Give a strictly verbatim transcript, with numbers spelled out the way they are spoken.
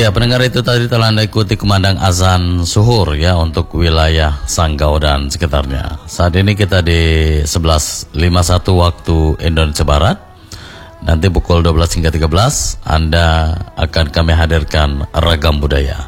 Ya, pendengar, itu tadi telah Anda ikuti kumandang azan suhur ya untuk wilayah Sanggau dan sekitarnya. Saat ini kita di sebelas lima puluh satu waktu Indonesia Barat. Nanti pukul dua belas hingga tiga belas Anda akan kami hadirkan ragam budaya.